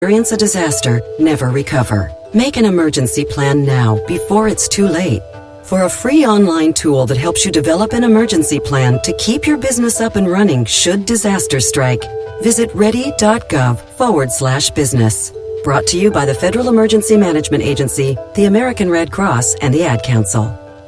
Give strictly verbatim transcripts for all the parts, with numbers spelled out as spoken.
experience a disaster, never recover. Make an emergency plan now before it's too late. For a free online tool that helps you develop an emergency plan to keep your business up and running should disaster strike, visit ready.gov forward slash business. Brought to you by the Federal Emergency Management Agency, the American Red Cross, and the Ad Council.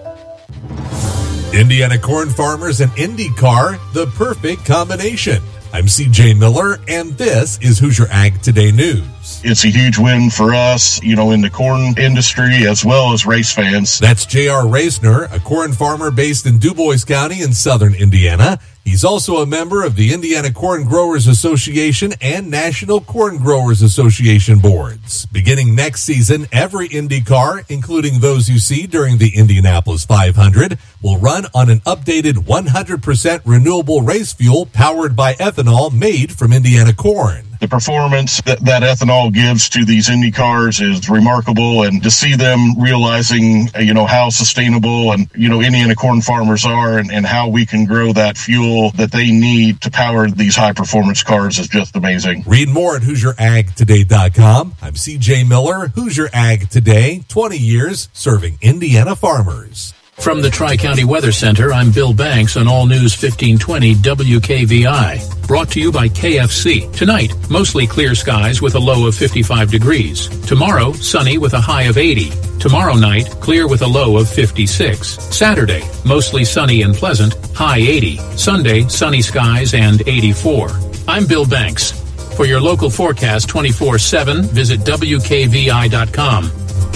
Indiana corn farmers and IndyCar, the perfect combination. I'm C J Miller, and this is Hoosier Ag Today News. It's a huge win for us, you know, in the corn industry as well as race fans. That's J R Reisner, a corn farmer based in DuBois County in southern Indiana. He's also a member of the Indiana Corn Growers Association and National Corn Growers Association boards. Beginning next season, every IndyCar, including those you see during the Indianapolis five hundred, will run on an updated one hundred percent renewable race fuel powered by ethanol made from Indiana corn. The performance that, that ethanol gives to these Indy cars is remarkable, and to see them realizing, you know, how sustainable and, you know, Indiana corn farmers are and, and how we can grow that fuel that they need to power these high-performance cars is just amazing. Read more at Hoosier Ag Today dot com. I'm C J Miller, Hoosier Ag Today, twenty years serving Indiana farmers. From the Tri-County Weather Center, I'm Bill Banks on All News fifteen twenty W K V I. Brought to you by K F C. Tonight, mostly clear skies with a low of fifty-five degrees. Tomorrow, sunny with a high of eighty. Tomorrow night, clear with a low of fifty-six. Saturday, mostly sunny and pleasant, high eighty. Sunday, sunny skies and eighty-four. I'm Bill Banks. For your local forecast twenty-four seven, visit W K V I dot com.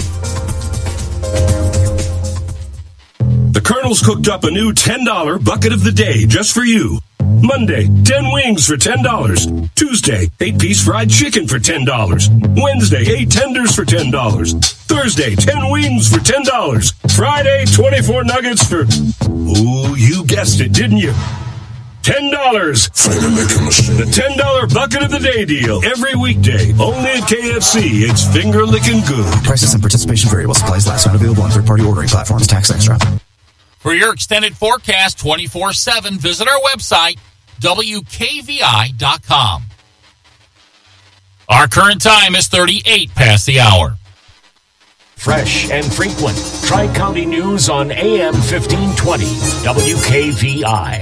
The Colonel's cooked up a new ten dollar bucket of the day just for you. Monday, ten wings for ten dollars. Tuesday, eight-piece fried chicken for ten dollars. Wednesday, eight tenders for ten dollars. Thursday, ten wings for ten dollars. Friday, twenty-four nuggets for... Ooh, you guessed it, didn't you? ten dollars. The ten dollar bucket of the day deal. Every weekday, only at K F C. It's finger-licking good. Prices and participation vary while supplies last. Not available on third-party ordering platforms. Tax extra. For your extended forecast twenty-four seven, visit our website, W K V I dot com. Our current time is thirty-eight past the hour. Fresh and frequent. Tri-County News on A M fifteen twenty, W K V I.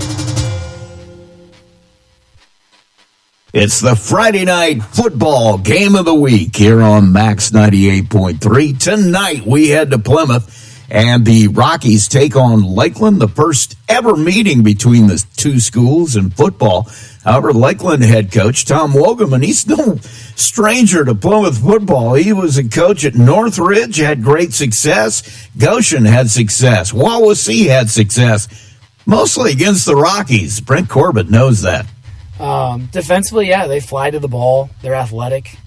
It's the Friday night football game of the week here on Max ninety-eight point three. Tonight we head to Plymouth, and the Rockies take on Lakeland, the first ever meeting between the two schools in football. However, Lakeland head coach Tom Wogeman, he's no stranger to Plymouth football. He was a coach at Northridge, had great success. Goshen had success. Wawasee had success, mostly against the Rockies. Brent Corbett knows that. Um, defensively, yeah, they fly to the ball. They're athletic.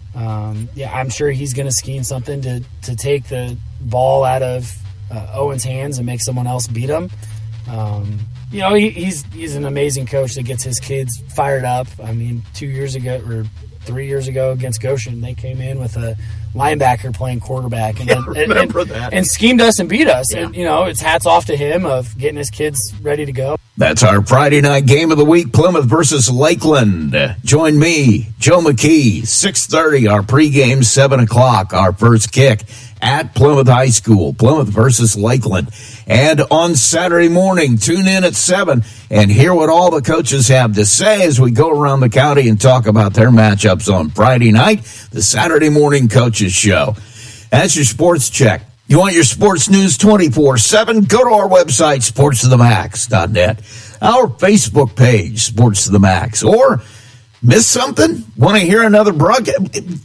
Um, yeah, I'm sure he's going to scheme something to, to take the ball out of uh, Owen's hands and make someone else beat him. Um, you know, he, he's he's an amazing coach that gets his kids fired up. I mean, two years ago or three years ago against Goshen, they came in with a linebacker playing quarterback and, yeah, and, remember and, that. and schemed us and beat us. Yeah. And, you know, it's hats off to him of getting his kids ready to go. That's our Friday night game of the week, Plymouth versus Lakeland. Join me, Joe McKee, six thirty, our pregame, seven o'clock, our first kick at Plymouth High School, Plymouth versus Lakeland. And on Saturday morning, tune in at seven and hear what all the coaches have to say as we go around the county and talk about their matchups on Friday night, the Saturday morning coaches show. That's your sports check. You want your sports news twenty-four seven? Go to our website, sports to the max dot net, our Facebook page, Sports to the Max. Or miss something? Want to hear another broadcast?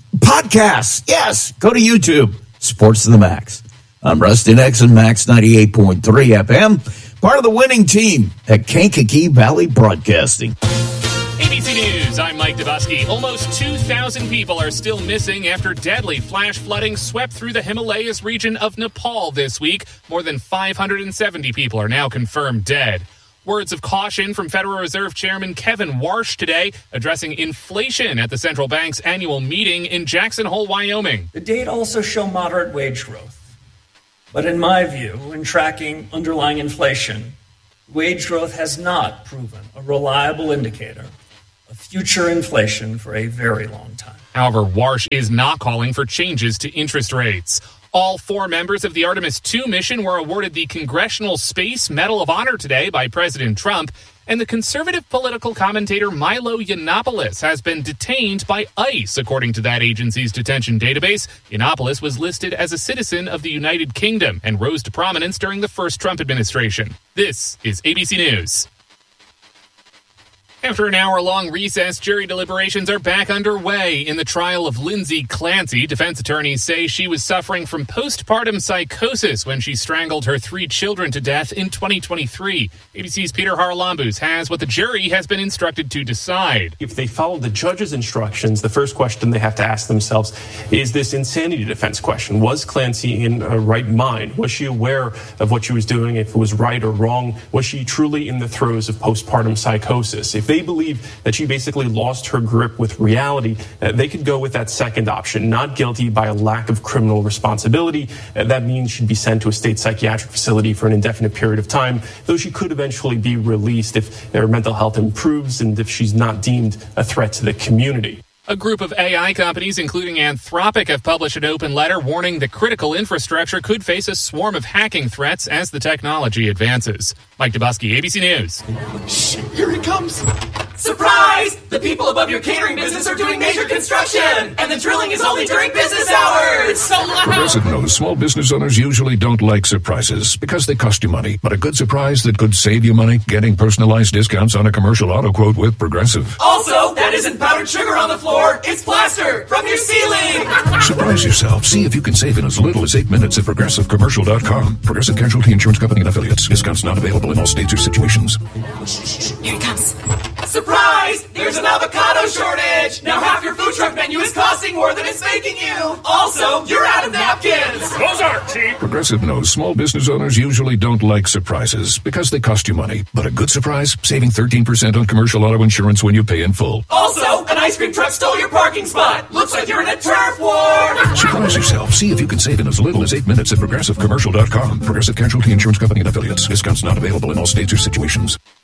Podcast? Yes. Go to YouTube, Sports to the Max. I'm Rusty Nixon, Max ninety-eight point three F M, part of the winning team at Kankakee Valley Broadcasting. A B C News, I'm Mike Dubusky. Almost two thousand people are still missing after deadly flash flooding swept through the Himalayas region of Nepal this week. More than five hundred seventy people are now confirmed dead. Words of caution from Federal Reserve Chairman Kevin Warsh today, addressing inflation at the central bank's annual meeting in Jackson Hole, Wyoming. The data also show moderate wage growth. But in my view, when tracking underlying inflation, wage growth has not proven a reliable indicator of future inflation for a very long time. However, Warsh is not calling for changes to interest rates. All four members of the Artemis two mission were awarded the Congressional Space Medal of Honor today by President Trump, and the conservative political commentator Milo Yiannopoulos has been detained by ICE. According to that agency's detention database, Yiannopoulos was listed as a citizen of the United Kingdom and rose to prominence during the first Trump administration. This is A B C News. After an hour-long recess, jury deliberations are back underway in the trial of Lindsay Clancy. Defense attorneys say she was suffering from postpartum psychosis when she strangled her three children to death in twenty twenty-three. A B C's Peter Haralambous has what the jury has been instructed to decide. If they follow the judge's instructions, the first question they have to ask themselves is this insanity defense question. Was Clancy in her right mind? Was she aware of what she was doing, if it was right or wrong? Was she truly in the throes of postpartum psychosis? If they believe that she basically lost her grip with reality, uh, they could go with that second option, not guilty by a lack of criminal responsibility. Uh, that means she'd be sent to a state psychiatric facility for an indefinite period of time, though she could eventually be released if her mental health improves and if she's not deemed a threat to the community. A group of A I companies, including Anthropic, have published an open letter warning that critical infrastructure could face a swarm of hacking threats as the technology advances. Mike Dubusky, A B C News. Shh, here it comes. Surprise! The people above your catering business are doing major construction, and the drilling is only during business hours. It's so loud. Progressive knows small business owners usually don't like surprises because they cost you money. But a good surprise that could save you money, getting personalized discounts on a commercial auto quote with Progressive. Also, that isn't powdered sugar on the floor. It's plaster from your ceiling. Surprise yourself. See if you can save in as little as eight minutes at Progressive Commercial dot com. Progressive Casualty Insurance Company and Affiliates. Discounts not available in all states or situations. Here it comes. Surprise! There's an avocado shortage! Now half your food truck menu is costing more than it's making you! Also, you're out of napkins! Those aren't cheap! Progressive knows small business owners usually don't like surprises because they cost you money. But a good surprise, saving thirteen percent on commercial auto insurance when you pay in full. Also, an ice cream truck stole your parking spot! Looks like you're in a turf war! Surprise yourself. See if you can save in as little as eight minutes at Progressive Commercial dot com. Progressive Casualty Insurance Company and Affiliates. Discounts not available in all states or situations.